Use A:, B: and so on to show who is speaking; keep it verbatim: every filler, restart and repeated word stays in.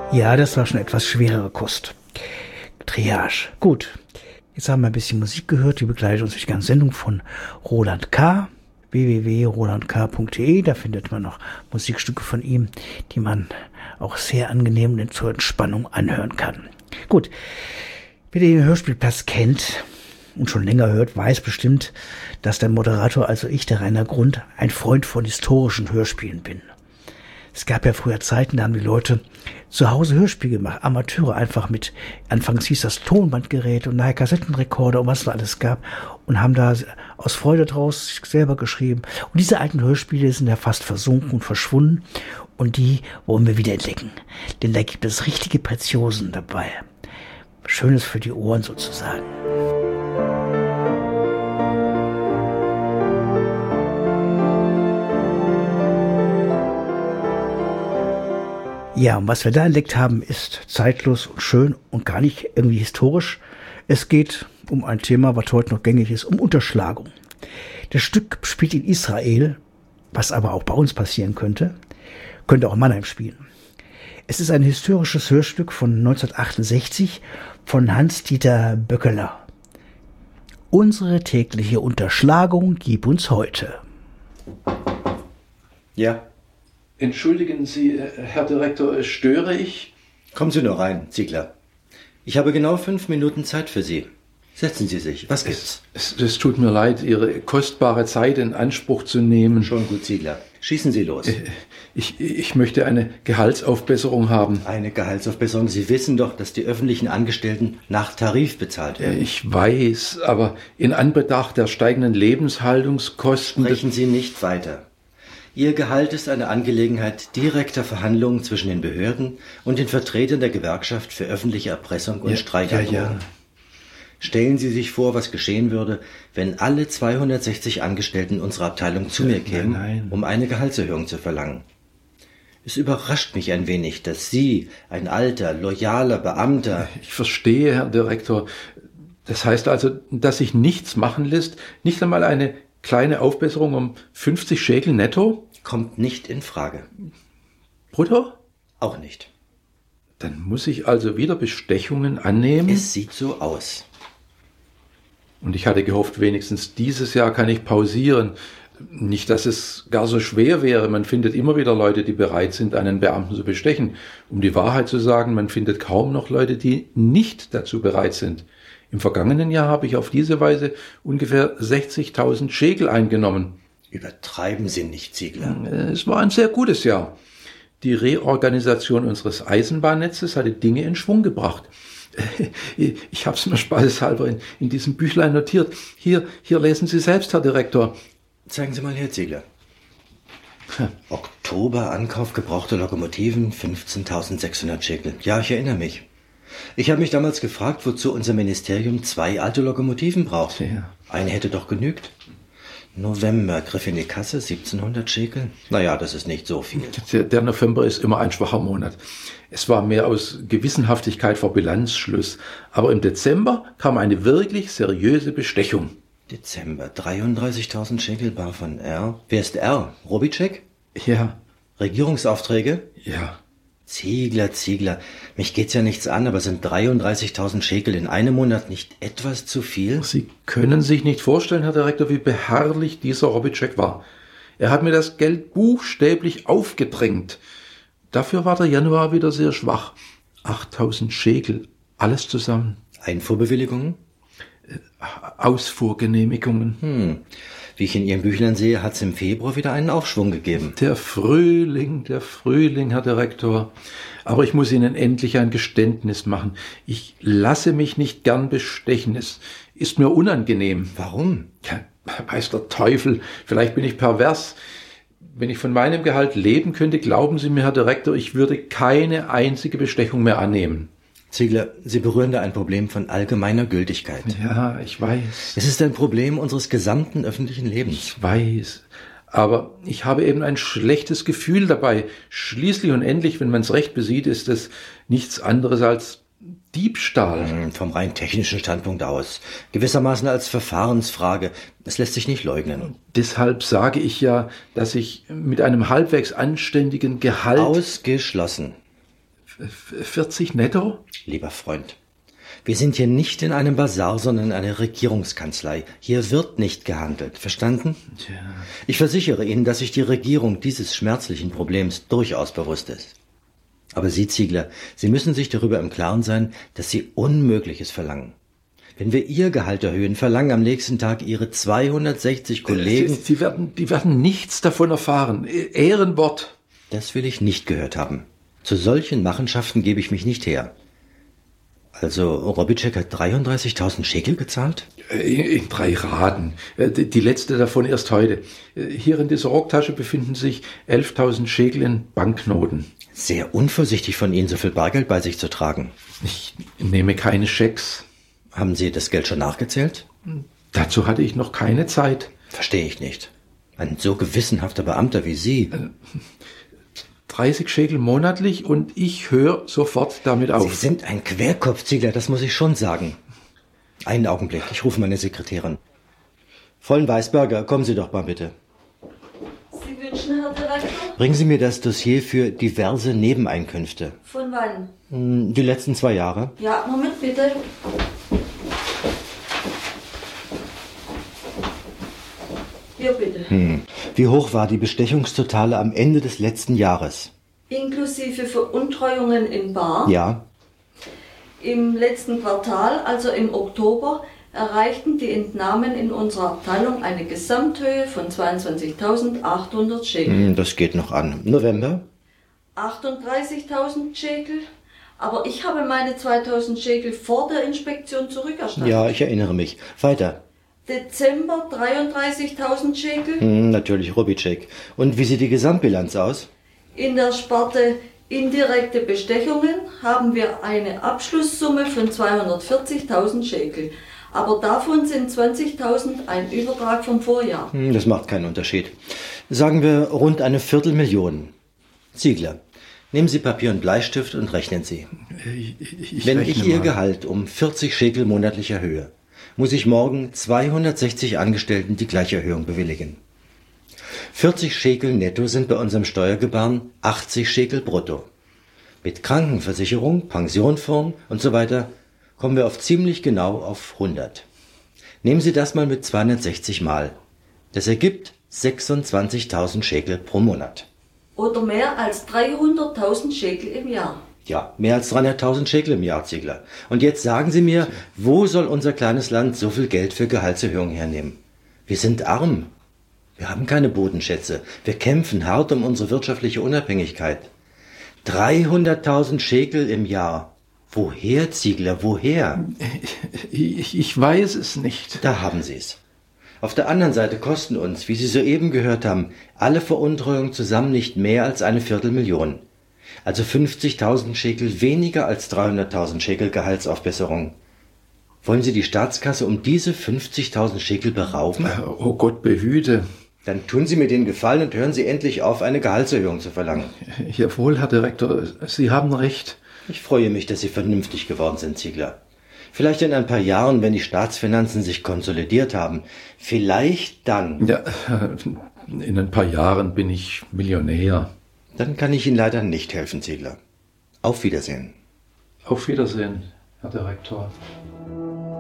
A: Ja, das war schon etwas schwerere Kost. Triage. Gut. Jetzt haben wir ein bisschen Musik gehört. Die begleitet uns durch die ganze Sendung von Roland K. w w w punkt roland k punkt d e. Da findet man noch Musikstücke von ihm, die man auch sehr angenehm und zur Entspannung anhören kann. Gut. Wer den Hörspielplatz kennt und schon länger hört, weiß bestimmt, dass der Moderator, also ich, der Rainer Grund, ein Freund von historischen Hörspielen bin. Es gab ja früher Zeiten, da haben die Leute zu Hause Hörspiele gemacht, Amateure einfach mit, anfangs hieß das Tonbandgerät und nachher Kassettenrekorder und was es alles gab und haben da aus Freude draus selber geschrieben. Und diese alten Hörspiele sind ja fast versunken und verschwunden und die wollen wir wieder entdecken. Denn da gibt es richtige Preziosen dabei. Schönes für die Ohren sozusagen. Ja, und was wir da entdeckt haben, ist zeitlos und schön und gar nicht irgendwie historisch. Es geht um ein Thema, was heute noch gängig ist, um Unterschlagung. Das Stück spielt in Israel, was aber auch bei uns passieren könnte, könnte auch in Mannheim spielen. Es ist ein historisches Hörstück von neunzehnhundertachtundsechzig von Hans-Dieter Böckeler. Unsere tägliche Unterschlagung gib uns heute.
B: Ja. Entschuldigen Sie, Herr Direktor, störe ich?
C: Kommen Sie nur rein, Ziegler. Ich habe genau fünf Minuten Zeit für Sie. Setzen Sie sich. Was gibt's?
B: Es, es, es tut mir leid, Ihre kostbare Zeit in Anspruch zu nehmen.
C: Schon gut, Ziegler. Schießen Sie los.
B: Ich, ich möchte eine Gehaltsaufbesserung haben.
C: Eine Gehaltsaufbesserung? Sie wissen doch, dass die öffentlichen Angestellten nach Tarif bezahlt werden.
B: Ich weiß, aber in Anbetracht der steigenden Lebenshaltungskosten...
C: Sprechen Sie nicht weiter. Ihr Gehalt ist eine Angelegenheit direkter Verhandlungen zwischen den Behörden und den Vertretern der Gewerkschaft für öffentliche Erpressung und
B: ja,
C: Streikandrohungen. Ja, ja. Stellen Sie sich vor, was geschehen würde, wenn alle zweihundertsechzig Angestellten unserer Abteilung zu mir kämen, nein, nein. um eine Gehaltserhöhung zu verlangen. Es überrascht mich ein wenig, dass Sie, ein alter, loyaler Beamter...
B: Ich verstehe, Herr Direktor. Das heißt also, dass sich nichts machen lässt, nicht einmal eine kleine Aufbesserung um fünfzig Schekel netto?
C: Kommt nicht in Frage.
B: Brutto?
C: Auch nicht.
B: Dann muss ich also wieder Bestechungen annehmen?
C: Es sieht so aus.
B: Und ich hatte gehofft, wenigstens dieses Jahr kann ich pausieren. Nicht, dass es gar so schwer wäre. Man findet immer wieder Leute, die bereit sind, einen Beamten zu bestechen. Um die Wahrheit zu sagen, man findet kaum noch Leute, die nicht dazu bereit sind. Im vergangenen Jahr habe ich auf diese Weise ungefähr sechzigtausend Schekel eingenommen.
C: Übertreiben Sie nicht, Ziegler.
B: Es war ein sehr gutes Jahr. Die Reorganisation unseres Eisenbahnnetzes hatte Dinge in Schwung gebracht. Ich habe es mir spaßeshalber in, in diesem Büchlein notiert. Hier, hier lesen Sie selbst, Herr Direktor.
C: Zeigen Sie mal her, Ziegler. Hm. Oktober, Ankauf gebrauchte Lokomotiven, fünfzehntausendsechshundert Schekel. Ja, ich erinnere mich. Ich habe mich damals gefragt, wozu unser Ministerium zwei alte Lokomotiven braucht.
B: Ja.
C: Eine hätte doch genügt. November, Griff in die Kasse, siebzehnhundert Schekel. Naja, das ist nicht so viel.
B: Der, der November ist immer ein schwacher Monat. Es war mehr aus Gewissenhaftigkeit vor Bilanzschluss. Aber im Dezember kam eine wirklich seriöse Bestechung.
C: Dezember, dreiunddreißigtausend Schekel bar von R. Wer ist R? Robitschek?
B: Ja.
C: Regierungsaufträge?
B: Ja.
C: Ziegler, Ziegler, mich geht's ja nichts an, aber sind dreiunddreißigtausend Schekel in einem Monat nicht etwas zu viel?
B: Sie können sich nicht vorstellen, Herr Direktor, wie beharrlich dieser Robitschek war. Er hat mir das Geld buchstäblich aufgedrängt. Dafür war der Januar wieder sehr schwach. achttausend Schekel, alles zusammen.
C: Einfuhrbewilligungen?
B: Ausfuhrgenehmigungen.
C: Hm. Wie ich in Ihrem Büchlein sehe, hat es im Februar wieder einen Aufschwung gegeben.
B: Der Frühling, der Frühling, Herr Direktor. Aber ich muss Ihnen endlich ein Geständnis machen. Ich lasse mich nicht gern bestechen. Es ist mir unangenehm.
C: Warum?
B: Ja, weiß der Teufel. Vielleicht bin ich pervers. Wenn ich von meinem Gehalt leben könnte, glauben Sie mir, Herr Direktor, ich würde keine einzige Bestechung mehr annehmen.
C: Ziegler, Sie berühren da ein Problem von allgemeiner Gültigkeit.
B: Ja, ich weiß.
C: Es ist ein Problem unseres gesamten öffentlichen Lebens.
B: Ich weiß. Aber ich habe eben ein schlechtes Gefühl dabei. Schließlich und endlich, wenn man es recht besieht, ist es nichts anderes als Diebstahl.
C: Hm, vom rein technischen Standpunkt aus. Gewissermaßen als Verfahrensfrage. Das lässt sich nicht leugnen. Und
B: deshalb sage ich ja, dass ich mit einem halbwegs anständigen Gehalt...
C: Ausgeschlossen.
B: vierzig netto?
C: Lieber Freund, wir sind hier nicht in einem Basar, sondern in einer Regierungskanzlei. Hier wird nicht gehandelt, verstanden?
B: Tja.
C: Ich versichere Ihnen, dass sich die Regierung dieses schmerzlichen Problems durchaus bewusst ist. Aber Sie, Ziegler, Sie müssen sich darüber im Klaren sein, dass Sie Unmögliches verlangen. Wenn wir Ihr Gehalt erhöhen, verlangen am nächsten Tag Ihre zweihundertsechzig Kollegen...
B: Sie, Sie werden, die werden nichts davon erfahren. Ehrenwort.
C: Das will ich nicht gehört haben. Zu solchen Machenschaften gebe ich mich nicht her. Also, Robitschek hat dreiunddreißigtausend Schekel gezahlt?
B: In, in drei Raten. Die letzte davon erst heute. Hier in dieser Rocktasche befinden sich elftausend Schekel in Banknoten.
C: Sehr unvorsichtig von Ihnen, so viel Bargeld bei sich zu tragen.
B: Ich nehme keine Schecks.
C: Haben Sie das Geld schon nachgezählt?
B: Dazu hatte ich noch keine Zeit.
C: Verstehe ich nicht. Ein so gewissenhafter Beamter wie Sie.
B: dreißig Schekel monatlich und ich höre sofort damit auf.
C: Sie sind ein Querkopf, Ziegler, das muss ich schon sagen. Einen Augenblick, ich rufe meine Sekretärin. Fräulein Weisberger, kommen Sie doch mal bitte.
D: Sie wünschen, Herr Direktor?
C: Bringen Sie mir das Dossier für diverse Nebeneinkünfte.
D: Von wann?
C: Die letzten zwei Jahre.
D: Ja, Moment bitte. Hier bitte.
C: Hm. Wie hoch war die Bestechungstotale am Ende des letzten Jahres?
D: Inklusive Veruntreuungen in Bar.
C: Ja.
D: Im letzten Quartal, also im Oktober, erreichten die Entnahmen in unserer Abteilung eine Gesamthöhe von zweiundzwanzigtausendachthundert Schekel.
C: Hm, das geht noch an. November?
D: achtunddreißigtausend Schekel. Aber ich habe meine zweitausend Schekel vor der Inspektion zurückerstattet.
C: Ja, ich erinnere mich. Weiter.
D: Dezember dreiunddreißigtausend Schekel.
C: Hm, natürlich, Robitschek. Und wie sieht die Gesamtbilanz aus?
D: In der Sparte indirekte Bestechungen haben wir eine Abschlusssumme von zweihundertvierzigtausend Schekel. Aber davon sind zwanzigtausend ein Übertrag vom Vorjahr.
C: Hm, das macht keinen Unterschied. Sagen wir rund eine Viertelmillion. Ziegler, nehmen Sie Papier und Bleistift und rechnen Sie.
B: Ich, ich
C: Wenn
B: rechne
C: ich Ihr
B: mal.
C: Gehalt um vierzig Schekel monatlich erhöhe, muss ich morgen zweihundertsechzig Angestellten die gleiche Erhöhung bewilligen. vierzig Schekel netto sind bei unserem Steuergebaren achtzig Schekel brutto. Mit Krankenversicherung, Pensionfonds und so weiter kommen wir auf ziemlich genau auf hundert. Nehmen Sie das mal mit zweihundertsechzig Mal. Das ergibt sechsundzwanzigtausend Schekel pro Monat.
D: Oder mehr als dreihunderttausend Schekel im Jahr.
C: Ja, mehr als dreihunderttausend Schekel im Jahr, Ziegler. Und jetzt sagen Sie mir, wo soll unser kleines Land so viel Geld für Gehaltserhöhungen hernehmen? Wir sind arm. Wir haben keine Bodenschätze. Wir kämpfen hart um unsere wirtschaftliche Unabhängigkeit. dreihunderttausend Schekel im Jahr. Woher, Ziegler, woher?
B: Ich, ich weiß es nicht.
C: Da haben Sie es. Auf der anderen Seite kosten uns, wie Sie soeben gehört haben, alle Veruntreuungen zusammen nicht mehr als eine Viertelmillion. Also fünfzigtausend Schekel weniger als dreihunderttausend Schekel Gehaltsaufbesserung. Wollen Sie die Staatskasse um diese fünfzigtausend Schekel berauben?
B: Oh Gott behüte.
C: Dann tun Sie mir den Gefallen und hören Sie endlich auf, eine Gehaltserhöhung zu verlangen.
B: Jawohl, Herr Direktor, Sie haben recht.
C: Ich freue mich, dass Sie vernünftig geworden sind, Ziegler. Vielleicht in ein paar Jahren, wenn die Staatsfinanzen sich konsolidiert haben. Vielleicht dann.
B: Ja, in ein paar Jahren bin ich Millionär.
C: Dann kann ich Ihnen leider nicht helfen, Ziegler. Auf Wiedersehen.
B: Auf Wiedersehen, Herr Direktor.